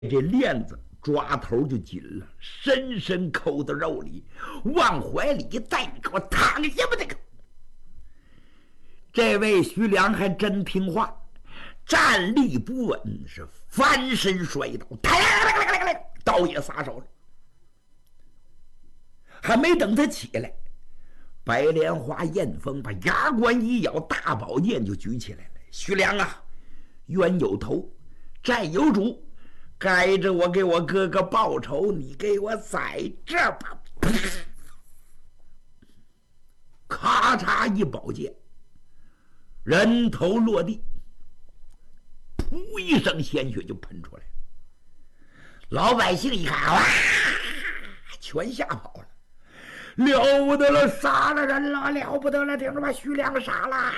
这链子抓头就紧了，深深扣到肉里，往怀里一带，你给我躺下吧！这位徐良还真听话，站立不稳，是翻身摔倒，刀也撒手了。还没等他起来，白莲花燕峰把牙关一咬，大宝剑就举起来了。徐良啊，冤有头，债有主，该着我给我哥哥报仇，你给我在这吧！咔嚓一宝剑，人头落地，噗一声鲜血就喷出来。老百姓一看，哇，全吓跑了。了不得了，杀了人了，了不得了！听着把徐良杀了。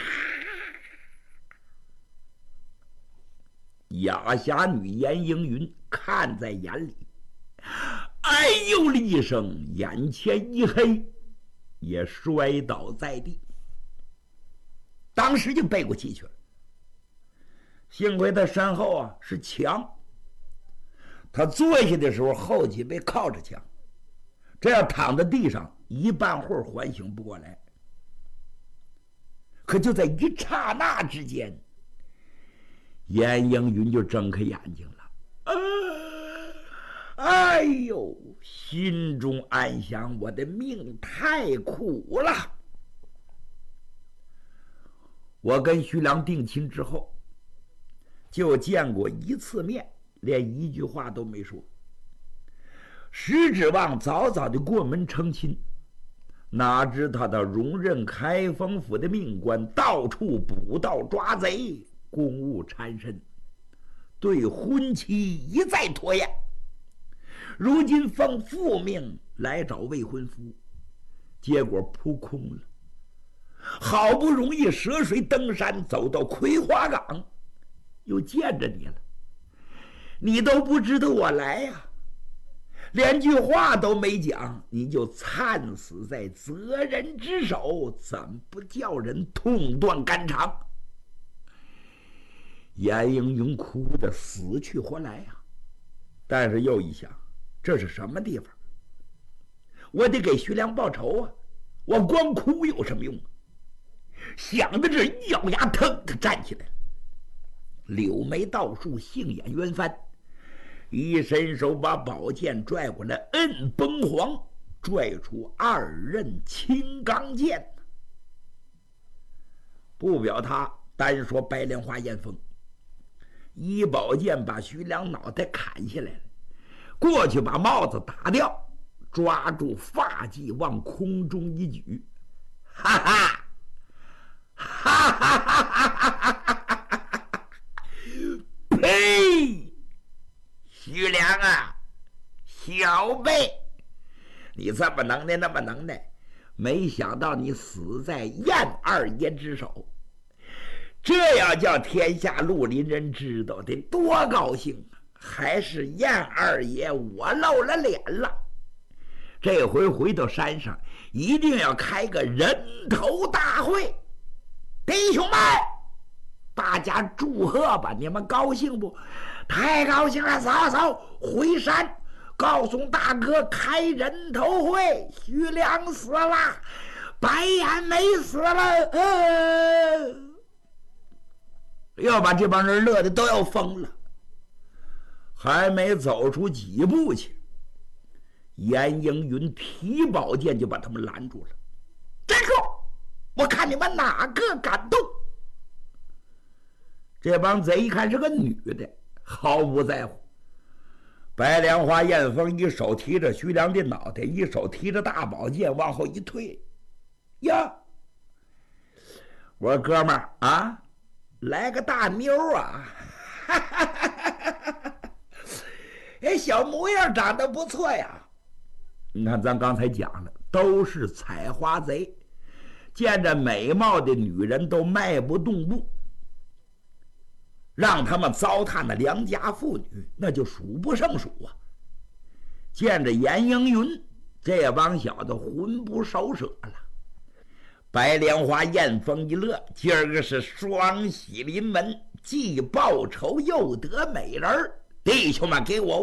哑侠女严英云看在眼里，哎呦了一声，眼前一黑，也摔倒在地，当时就背过气去了。幸亏他身后啊是墙，他坐下的时候后脊背靠着墙，这要躺在地上一半会儿缓醒不过来。可就在一刹那之间，严英云就睁开眼睛了。哎呦，心中暗想，我的命太苦了。我跟徐良定亲之后，就见过一次面，连一句话都没说，实指望早早的过门成亲。哪知他的荣任开封府的命官，到处捕盗抓贼，公务缠身，对婚期一再拖延。如今奉父命来找未婚夫，结果扑空了。好不容易涉水登山，走到葵花岗，又见着你了，你都不知道我来呀，连句话都没讲，你就惨死在责人之手，怎不叫人痛断肝肠？严英云哭得死去活来呀，但是又一想，这是什么地方？我得给徐良报仇啊！我光哭有什么用啊？想到这，一咬牙，腾，他站起来了，柳眉倒竖，杏眼圆翻，一伸手把宝剑拽过来，摁崩簧，拽出二刃青钢剑。不表他，单说白莲花燕峰，一宝剑把徐良脑袋砍下来了，过去把帽子打掉，抓住发髻往空中一举，哈哈哈哈哈哈哈！呸！徐良啊，小辈，你这么能耐那么能耐，没想到你死在燕二爷之手，这要叫天下绿林人知道得多高兴啊！还是燕二爷我露了脸了，这回回到山上一定要开个人头大会，弟兄们，大家祝贺吧！你们高兴不？太高兴了！嫂嫂回山告诉大哥开人头会，徐良死了，白眼没死了。要把这帮人乐得都要疯了。还没走出几步去，严英云提宝剑就把他们拦住了。站住！我看你们哪个敢动！这帮贼一看是个女的，毫不在乎。白莲花燕峰一手提着徐良的脑袋，一手提着大宝剑往后一退。呀，我说哥们儿啊，来个大妞啊！哈哈哈哈哈！哎，小模样长得不错呀。你看咱刚才讲了，都是采花贼，见着美貌的女人都迈不动步，让他们糟蹋那良家妇女，那就数不胜数啊。见着严英云，这帮小子魂不守舍了。白莲花燕峰一乐，今儿个是双喜临门，既报仇又得美人儿， 弟兄们，给我